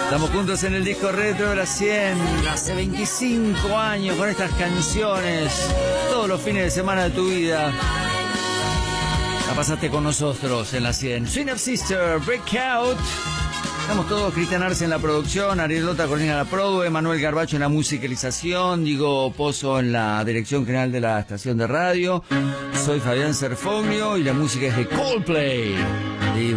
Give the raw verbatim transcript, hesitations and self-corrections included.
Estamos juntos en el disco retro de la cien, hace veinticinco años con estas canciones, todos los fines de semana de tu vida. La pasaste con nosotros en la cien. Swing Up Sister, Breakout. Estamos todos, Cristian Arce en la producción, Ariel Lota Corina en la produ, Emanuel Garbacho en la musicalización, Diego Pozo en la dirección general de la estación de radio. Soy Fabián Serfoglio y la música es de Coldplay. Y